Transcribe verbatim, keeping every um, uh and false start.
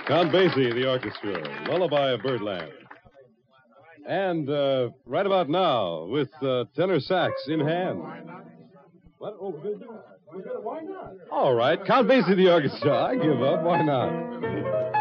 Count Basie, the orchestra, Lullaby of Birdland. And uh, right about now, with uh, tenor sax in hand. What? Oh, good. Why not? All right, Count Basie, the orchestra. I give up. Why not?